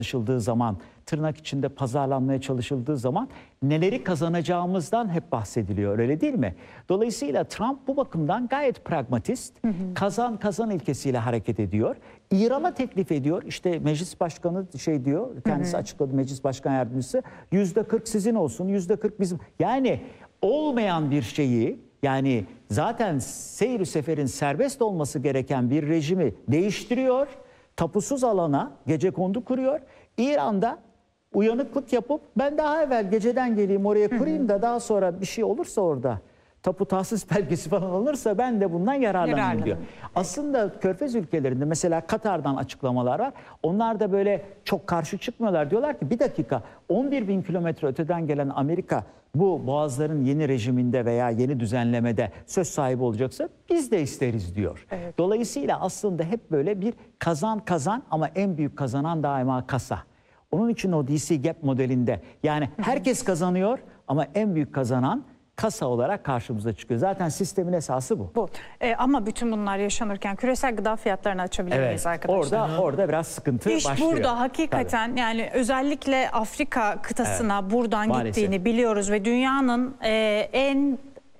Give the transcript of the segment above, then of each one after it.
çalışıldığı zaman, tırnak içinde pazarlanmaya çalışıldığı zaman neleri kazanacağımızdan hep bahsediliyor, öyle değil mi? Dolayısıyla Trump bu bakımdan gayet pragmatist, kazan kazan ilkesiyle hareket ediyor. İran'a teklif ediyor. İşte meclis başkanı şey diyor, kendisi açıkladı, meclis başkan yardımcısı, %40 sizin olsun, %40 bizim. Yani olmayan bir şeyi, yani zaten seyir-i seferin serbest olması gereken bir rejimi değiştiriyor. Tapusuz alana gecekondu kuruyor. İran'da uyanıklık yapıp ben daha evvel geceden geleyim oraya kurayım da daha sonra bir şey olursa orada tapu tahsis belgesi falan alınırsa ben de bundan yararlanayım diyor. Aslında Körfez ülkelerinde mesela Katar'dan açıklamalar var. Onlar da böyle çok karşı çıkmıyorlar. Diyorlar ki bir dakika 11 bin kilometre öteden gelen Amerika bu boğazların yeni rejiminde veya yeni düzenlemede söz sahibi olacaksa biz de isteriz diyor. Evet. Dolayısıyla aslında hep böyle bir kazan kazan ama en büyük kazanan daima kasa. Onun için o DC Gap modelinde yani herkes kazanıyor ama en büyük kazanan kasa olarak karşımıza çıkıyor. Zaten sistemin esası bu. Ama bütün bunlar yaşanırken küresel gıda fiyatlarını açabilir miyiz arkadaşlar? Orada biraz sıkıntı başlıyor. İş burada hakikaten yani özellikle Afrika kıtasına buradan maalesef gittiğini biliyoruz ve dünyanın en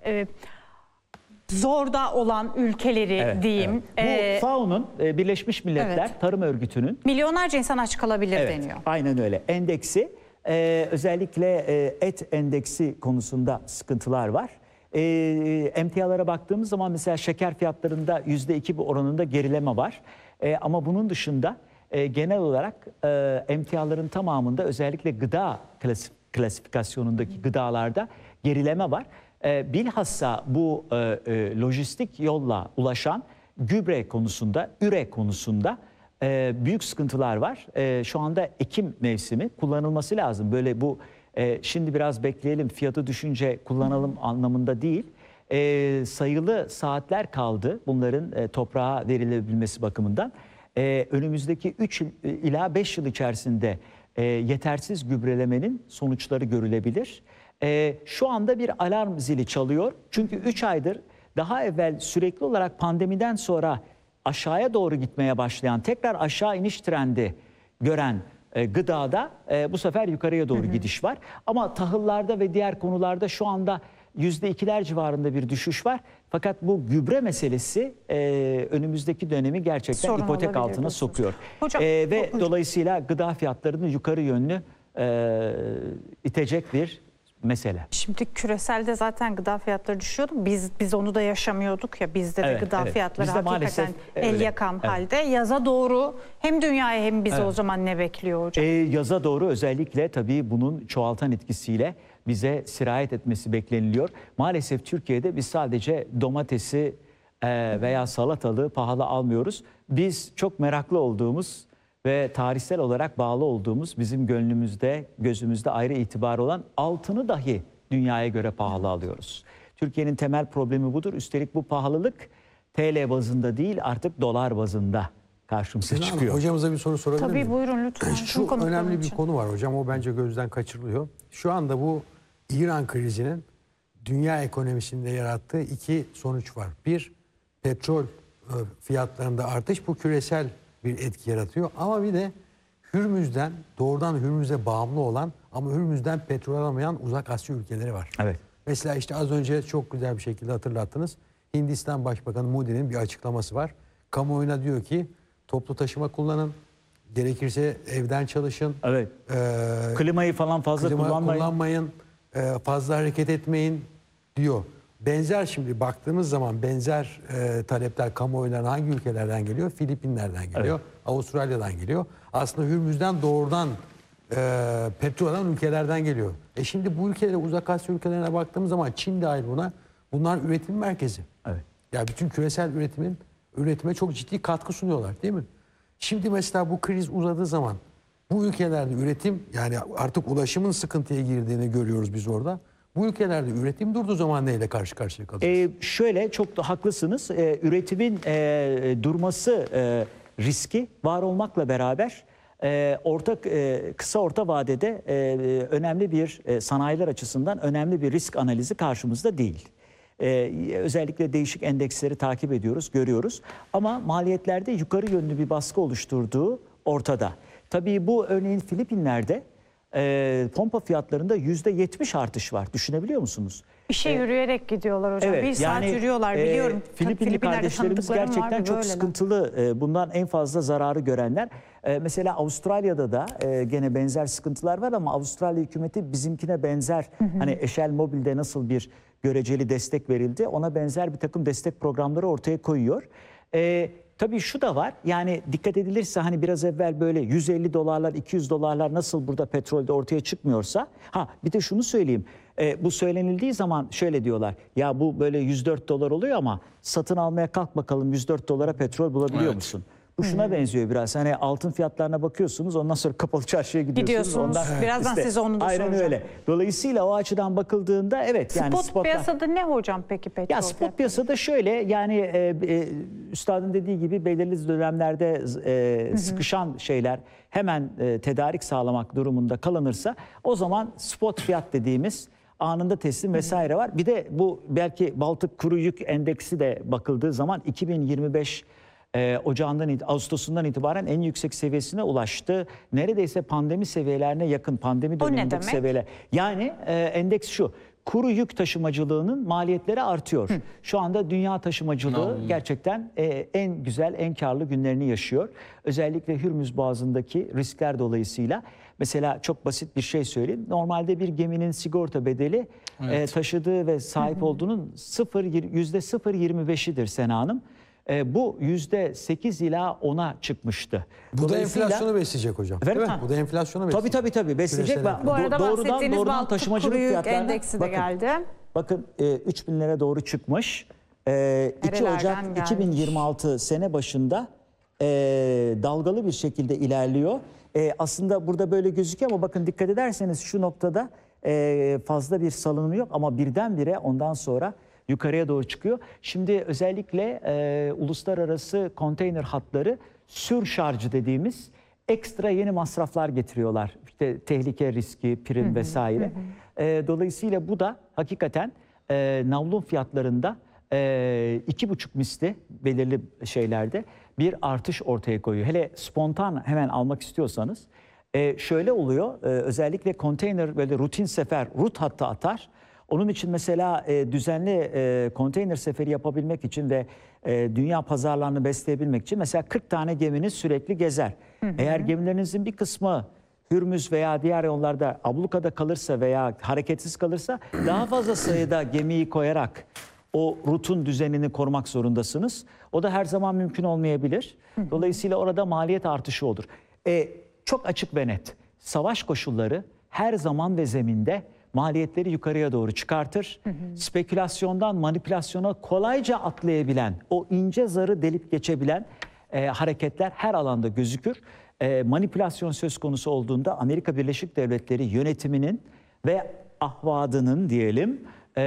zorda olan ülkeleri diyeyim. Bu FAO'nun Birleşmiş Milletler Tarım Örgütü'nün milyonlarca insan aç kalabilir deniyor. Aynen öyle. Endeksi özellikle et endeksi konusunda sıkıntılar var. Emtialara baktığımız zaman mesela şeker fiyatlarında %2 oranında gerileme var. Ama bunun dışında genel olarak emtiaların tamamında özellikle gıda klasifikasyonundaki gıdalarda gerileme var. Bilhassa bu lojistik yolla ulaşan gübre konusunda, üre konusunda büyük sıkıntılar var. Şu anda ekim mevsimi kullanılması lazım. Böyle bu şimdi biraz bekleyelim fiyatı düşünce kullanalım anlamında değil. Sayılı saatler kaldı bunların toprağa verilebilmesi bakımından. Önümüzdeki 3 ila 5 yıl içerisinde yetersiz gübrelemenin sonuçları görülebilir. Şu anda bir alarm zili çalıyor. Çünkü 3 aydır daha evvel sürekli olarak pandemiden sonra aşağıya doğru gitmeye başlayan, tekrar aşağı iniş trendi gören gıdada bu sefer yukarıya doğru gidiş var. Ama tahıllarda ve diğer konularda şu anda %2'ler civarında bir düşüş var. Fakat bu gübre meselesi önümüzdeki dönemi gerçekten sorun ipotek altına sokuyor. Hocam, dolayısıyla gıda fiyatlarını yukarı yönlü itecek bir mesele. Şimdi küreselde zaten gıda fiyatları düşüyordu. Biz onu da yaşamıyorduk ya. Bizde de gıda fiyatları hakikaten el yakan halde. Yaza doğru hem dünyaya hem bize o zaman ne bekliyor hocam? Yaza doğru özellikle tabii bunun çoğaltan etkisiyle bize sirayet etmesi bekleniliyor. Maalesef Türkiye'de biz sadece domatesi veya salatalığı pahalı almıyoruz. Biz çok meraklı olduğumuz ve tarihsel olarak bağlı olduğumuz bizim gönlümüzde, gözümüzde ayrı itibarı olan altını dahi dünyaya göre pahalı alıyoruz. Türkiye'nin temel problemi budur. Üstelik bu pahalılık TL bazında değil artık dolar bazında karşımıza çıkıyor. Hocamıza bir soru sorabilir miyim? Tabii buyurun lütfen. Şu önemli bir konu var hocam. O bence gözden kaçırılıyor. Şu anda bu İran krizinin dünya ekonomisinde yarattığı iki sonuç var. Bir, petrol fiyatlarında artış, bu küresel bir etki yaratıyor. Ama bir de Hürmüz'den, doğrudan Hürmüz'e bağımlı olan ama Hürmüz'den petrol alamayan uzak Asya ülkeleri var. Evet. Mesela işte az önce çok güzel bir şekilde hatırlattınız. Hindistan Başbakanı Modi'nin bir açıklaması var. Kamuoyuna diyor ki toplu taşıma kullanın, gerekirse evden çalışın. Evet. Klimayı falan fazla kullanmayın. Fazla hareket etmeyin diyor. Benzer şimdi baktığımız zaman benzer talepler kamuoyuna hangi ülkelerden geliyor? Filipinler'den geliyor, Avustralya'dan geliyor. Aslında Hürmüz'den doğrudan petrol alan ülkelerden geliyor. Şimdi bu ülkelere, uzak Asya ülkelerine baktığımız zaman Çin dahil buna, bunlar üretim merkezi. Evet. Yani bütün küresel üretime çok ciddi katkı sunuyorlar değil mi? Şimdi mesela bu kriz uzadığı zaman bu ülkelerde üretim, yani artık ulaşımın sıkıntıya girdiğini görüyoruz biz orada. Bu ülkelerde üretim durduğu zaman neyle karşı karşıya kalacağız? Şöyle çok da haklısınız. Üretimin durması riski var olmakla beraber kısa orta vadede önemli bir sanayiler açısından önemli bir risk analizi karşımızda değil. Özellikle değişik endeksleri takip ediyoruz, görüyoruz. Ama maliyetlerde yukarı yönlü bir baskı oluşturduğu ortada. Tabii bu örneğin Filipinler'de pompa fiyatlarında %70 artış var. Düşünebiliyor musunuz? İşe yürüyerek gidiyorlar hocam. Evet, bir saat yürüyorlar biliyorum. Filipinli kardeşlerimiz gerçekten çok sıkıntılı. Bundan en fazla zararı görenler. Mesela Avustralya'da da gene benzer sıkıntılar var ama Avustralya hükümeti bizimkine benzer hani Eşel Mobil'de nasıl bir göreceli destek verildi ona benzer bir takım destek programları ortaya koyuyor. Tabii şu da var, yani dikkat edilirse hani biraz evvel böyle 150 dolarlar 200 dolarlar nasıl burada petrolde ortaya çıkmıyorsa, bir de şunu söyleyeyim, bu söylenildiği zaman şöyle diyorlar, ya bu böyle 104 dolar oluyor ama satın almaya kalk bakalım 104 dolara petrol bulabiliyor musun? Bu şuna benziyor biraz. Hani altın fiyatlarına bakıyorsunuz, ondan sonra kapalı çarşıya gidiyorsunuz. Ondan, birazdan size onu da soracağım. Aynen öyle. Dolayısıyla o açıdan bakıldığında evet. Yani spot piyasada ne hocam peki petrol? Ya spot piyasada şöyle, yani üstadın dediği gibi belirli dönemlerde sıkışan şeyler hemen tedarik sağlamak durumunda kalınırsa o zaman spot fiyat dediğimiz anında teslim vesaire var. Bir de bu belki Baltık Kuru Yük Endeksi de bakıldığı zaman 2025 Ağustos'undan itibaren en yüksek seviyesine ulaştı. Neredeyse pandemi seviyelerine yakın, pandemi dönemindeki seviyeler. Yani endeks şu, kuru yük taşımacılığının maliyetleri artıyor. Şu anda dünya taşımacılığı gerçekten en güzel, en karlı günlerini yaşıyor. Özellikle Hürmüz Boğazı'ndaki riskler dolayısıyla. Mesela çok basit bir şey söyleyeyim. Normalde bir geminin sigorta bedeli taşıdığı ve sahip olduğunun %0.25'idir Sena Hanım. Bu %8 ila 10'a çıkmıştı. Bu da enflasyonu besleyecek hocam. Efendim? Değil mi? Bu da enflasyonu besleyecek. Tabii besleyecek. Bu arada doğrudan taşımacılık fiyatlarına endeksi de geldi. Bakın 3.000'lere doğru çıkmış. 2 Ocak 2026 sene başında dalgalı bir şekilde ilerliyor. Aslında burada böyle gözüküyor ama bakın dikkat ederseniz şu noktada fazla bir salınımı yok ama birdenbire ondan sonra yukarıya doğru çıkıyor. Şimdi özellikle uluslararası konteyner hatları sürşarj dediğimiz ekstra yeni masraflar getiriyorlar. İşte tehlike riski, prim vesaire. Dolayısıyla bu da hakikaten navlun fiyatlarında 2,5 misli belirli şeylerde bir artış ortaya koyuyor. Hele spontan hemen almak istiyorsanız şöyle oluyor. Özellikle konteyner böyle rutin sefer, rut hattı atar. Onun için mesela düzenli konteyner seferi yapabilmek için ve dünya pazarlarını besleyebilmek için mesela 40 tane geminiz sürekli gezer. Eğer gemilerinizin bir kısmı Hürmüz veya diğer yollarda ablukada kalırsa veya hareketsiz kalırsa daha fazla sayıda gemiyi koyarak o rutun düzenini korumak zorundasınız. O da her zaman mümkün olmayabilir. Dolayısıyla orada maliyet artışı olur. Çok açık ve net. Savaş koşulları her zaman ve zeminde maliyetleri yukarıya doğru çıkartır. Spekülasyondan manipülasyona kolayca atlayabilen, o ince zarı delip geçebilen hareketler her alanda gözükür. Manipülasyon söz konusu olduğunda Amerika Birleşik Devletleri yönetiminin ve ahvadının diyelim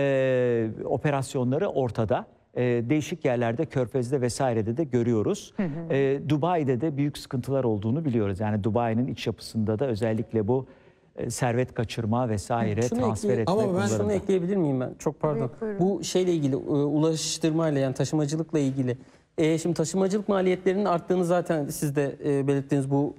operasyonları ortada. Değişik yerlerde, Körfez'de vesairede de görüyoruz. Dubai'de de büyük sıkıntılar olduğunu biliyoruz. Yani Dubai'nin iç yapısında da özellikle bu servet kaçırma vesaire, transfer etme konularında. Ama ben şunu konularında. ekleyebilir miyim ben? Çok pardon. Bu şeyle ilgili, ulaştırmayla yani taşımacılıkla ilgili. Şimdi taşımacılık maliyetlerinin arttığını zaten siz de belirttiniz, bu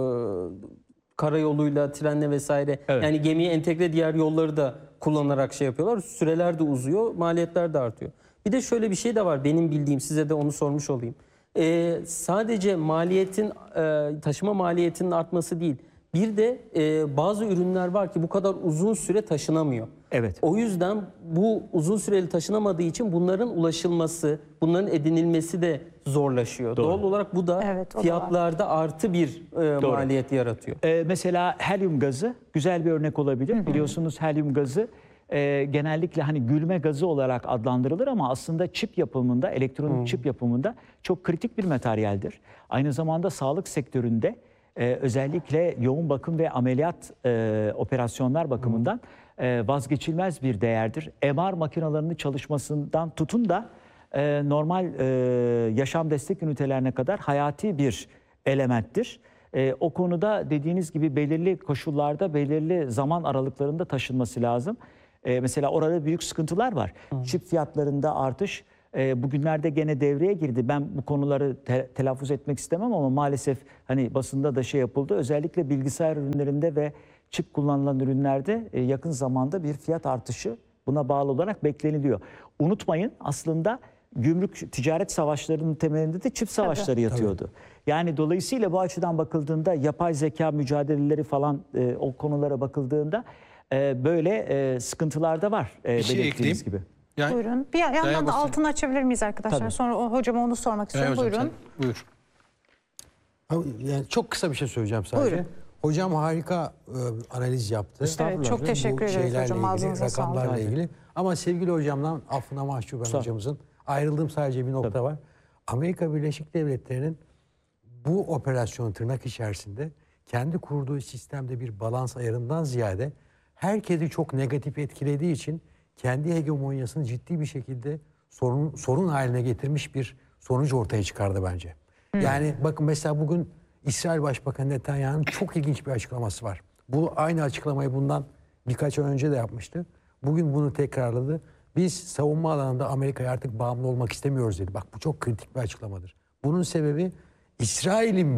karayoluyla, trenle vesaire. Evet. Yani gemiye entegre diğer yolları da kullanarak şey yapıyorlar. Süreler de uzuyor, maliyetler de artıyor. Bir de şöyle bir şey de var benim bildiğim, size de onu sormuş olayım. Sadece maliyetin, taşıma maliyetinin artması değil. Bir de bazı ürünler var ki bu kadar uzun süre taşınamıyor. Evet. O yüzden bu uzun süreli taşınamadığı için bunların ulaşılması, bunların edinilmesi de zorlaşıyor. Doğru. Doğal olarak bu da fiyatlarda artı bir maliyet yaratıyor. Mesela helyum gazı güzel bir örnek olabilir. Biliyorsunuz helyum gazı genellikle hani gülme gazı olarak adlandırılır ama aslında çip yapımında, elektronik çip yapımında çok kritik bir materyaldir. Aynı zamanda sağlık sektöründe özellikle yoğun bakım ve ameliyat operasyonlar bakımından vazgeçilmez bir değerdir. MR makinalarının çalışmasından tutun da normal yaşam destek ünitelerine kadar hayati bir elementtir. O konuda dediğiniz gibi belirli koşullarda, belirli zaman aralıklarında taşınması lazım. Mesela orada büyük sıkıntılar var. Çip fiyatlarında artış bugünlerde gene devreye girdi. Ben bu konuları telaffuz etmek istemem ama maalesef hani basında da şey yapıldı. Özellikle bilgisayar ürünlerinde ve çip kullanılan ürünlerde yakın zamanda bir fiyat artışı buna bağlı olarak bekleniliyor. Unutmayın, aslında gümrük ticaret savaşlarının temelinde de çip savaşları yatıyordu. Yani dolayısıyla bu açıdan bakıldığında yapay zeka mücadeleleri falan o konulara bakıldığında böyle sıkıntılar da var belirttiğiniz gibi. Yani, Buyurun. Bir yandan da altını açabilir miyiz arkadaşlar? Tabii. Sonra hocama onu sormak istiyorum. Buyurun. Buyur. Yani çok kısa bir şey söyleyeceğim sadece. Buyurun. Hocam harika analiz yaptı. Evet, çok teşekkür ederiz şeylerle hocam. ilgili, Ağzınıza sağlık. rakamlarla ilgili. Ama sevgili hocamdan affına mahcuben hocamızın ayrıldığım sadece bir nokta var. Amerika Birleşik Devletleri'nin bu operasyon tırnak içerisinde kendi kurduğu sistemde bir balans ayarından ziyade herkesi çok negatif etkilediği için kendi hegemonyasını ciddi bir şekilde sorun haline getirmiş bir sonuç ortaya çıkardı bence. Yani bakın mesela bugün İsrail Başbakanı Netanyahu'nun çok ilginç bir açıklaması var. Bu aynı açıklamayı bundan birkaç ay önce de yapmıştı. Bugün bunu tekrarladı. Biz savunma alanında Amerika'ya artık bağımlı olmak istemiyoruz dedi. Bak bu çok kritik bir açıklamadır. Bunun sebebi İsrail'in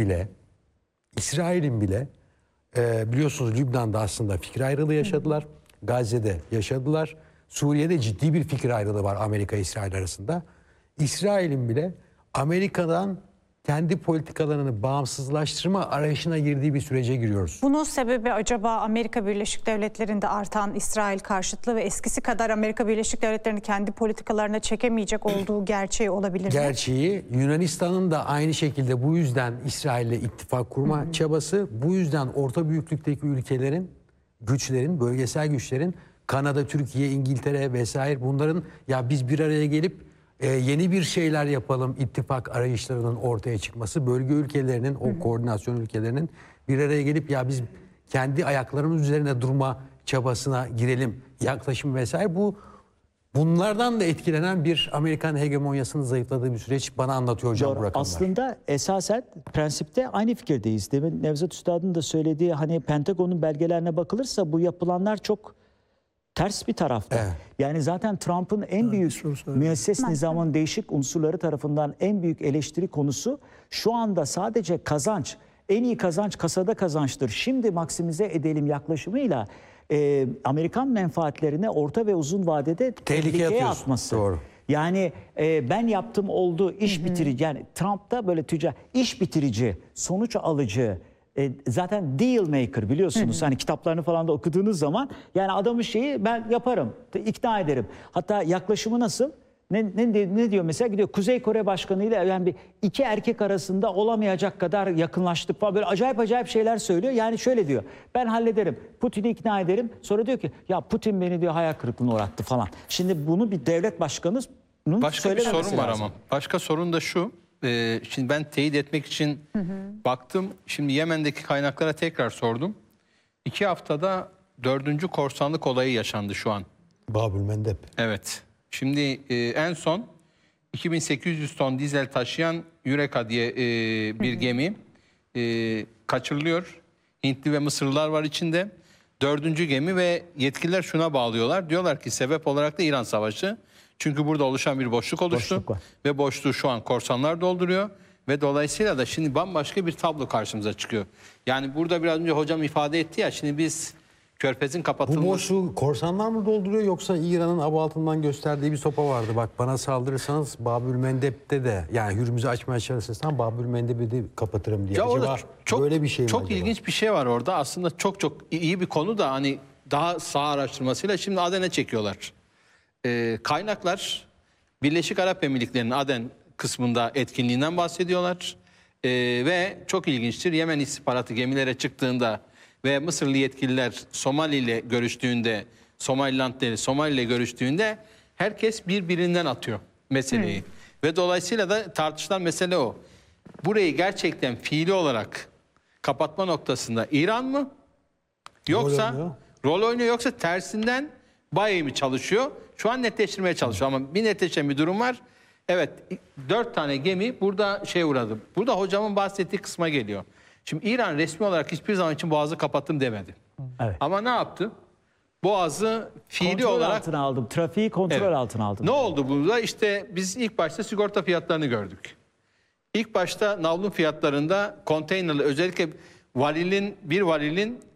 bile biliyorsunuz Lübnan'da aslında fikir ayrılığı yaşadılar. Gazze'de yaşadılar. Suriye'de ciddi bir fikir ayrılığı var Amerika-İsrail arasında. İsrail'in bile Amerika'dan kendi politikalarını bağımsızlaştırma arayışına girdiği bir sürece giriyoruz. Bunun sebebi acaba Amerika Birleşik Devletleri'nde artan İsrail karşıtlığı ve eskisi kadar Amerika Birleşik Devletleri'ni kendi politikalarına çekemeyecek olduğu gerçeği olabilir mi? Gerçeği, Yunanistan'ın da aynı şekilde bu yüzden İsrail'le ittifak kurma çabası, bu yüzden orta büyüklükteki ülkelerin, bölgesel güçlerin, Kanada, Türkiye, İngiltere vesaire bunların ya biz bir araya gelip yeni bir şeyler yapalım ittifak arayışlarının ortaya çıkması, bölge ülkelerinin, o koordinasyon ülkelerinin bir araya gelip ya biz kendi ayaklarımız üzerine durma çabasına girelim yaklaşım vesaire, bunlardan da etkilenen bir Amerikan hegemonyasının zayıfladığı bir süreç bana anlatıyor hocam bu rakamlar. Aslında esasen prensipte aynı fikirdeyiz. Demin Nevzat Üstad'ın da söylediği hani Pentagon'un belgelerine bakılırsa bu yapılanlar çok ters bir tarafta. Evet. Yani zaten Trump'ın en büyük müesses nizamın değişik unsurları tarafından en büyük eleştiri konusu şu anda sadece kazanç. En iyi kazanç kasada kazançtır. Şimdi maksimize edelim yaklaşımıyla Amerikan menfaatlerine orta ve uzun vadede tehlikeye atması. Doğru. Yani ben yaptım oldu iş bitirici, yani Trump'ta böyle iş bitirici, sonuç alıcı, zaten deal maker biliyorsunuz. Hani kitaplarını falan da okuduğunuz zaman yani adamın şeyi ben yaparım, ikna ederim. Hatta yaklaşımı nasıl? Ne diyor mesela? Gidiyor Kuzey Kore Başkanı'yla yani iki erkek arasında olamayacak kadar yakınlaştık falan, böyle acayip şeyler söylüyor. Yani şöyle diyor, ben hallederim, Putin'i ikna ederim. Sonra diyor ki ya Putin beni diyor hayal kırıklığına uğrattı falan. Şimdi bunu bir devlet başkanı başka bir sorun var ama. Başka sorun da şu. Şimdi ben teyit etmek için baktım. Şimdi Yemen'deki kaynaklara tekrar sordum. 2 haftada 4. korsanlık olayı yaşandı şu an. Babül Mendeb. Evet. Şimdi en son 2800 ton dizel taşıyan Eureka diye bir gemi kaçırılıyor. Hintli ve Mısırlılar var içinde. 4. gemi ve yetkililer şuna bağlıyorlar. Diyorlar ki sebep olarak da İran Savaşı. Çünkü burada oluşan bir boşluk oluştu. Ve boşluğu şu an korsanlar dolduruyor. Ve dolayısıyla da şimdi bambaşka bir tablo karşımıza çıkıyor. Yani burada biraz önce hocam ifade etti ya, şimdi biz Körfez'in kapatılması... Bu boşluğu korsanlar mı dolduruyor yoksa İran'ın aba altından gösterdiği bir sopa vardı. Bak bana saldırırsanız Babül Mendeb'de de, yani Hürmüz'ü açmaya çalışırsan Babül Mendeb'i de kapatırım diye. Ya Acaba çok, böyle bir şey mi çok acaba? ilginç bir şey var orada. Aslında çok iyi bir konu da hani daha saha araştırmasıyla şimdi Aden'e çekiyorlar. Kaynaklar Birleşik Arap Emirlikleri'nin Aden kısmında etkinliğinden bahsediyorlar. Ve çok ilginçtir, Yemen istihbaratı gemilere çıktığında ve Mısırlı yetkililer Somali ile görüştüğünde, Somali ile görüştüğünde herkes birbirinden atıyor meseleyi. Ve dolayısıyla da tartışılan mesele o. Burayı gerçekten fiili olarak kapatma noktasında İran mı? Yoksa rol oynuyor, yoksa tersinden bayağı mı çalışıyor? Şu an netleştirmeye çalışıyor ama bir netleşen bir durum var. Evet, 4 tane gemi burada uğradı. Burada hocamın bahsettiği kısma geliyor. Şimdi İran resmi olarak hiçbir zaman için boğazı kapattım demedi. Evet. Ama ne yaptı? Boğaz'ı fiili Kontrol olarak altına aldım. Trafiği kontrol Evet. altına aldım. Ne oldu burada? İşte biz ilk başta sigorta fiyatlarını gördük. İlk başta navlun fiyatlarında konteynerli, özellikle bir varilin